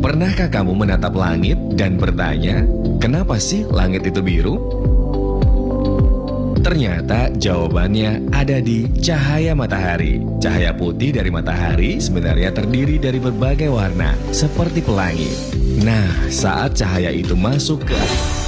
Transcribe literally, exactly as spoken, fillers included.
Pernahkah kamu menatap langit dan bertanya, kenapa sih langit itu biru? Ternyata jawabannya ada di cahaya matahari. Cahaya putih dari matahari sebenarnya terdiri dari berbagai warna, seperti pelangi. Nah, saat cahaya itu masuk ke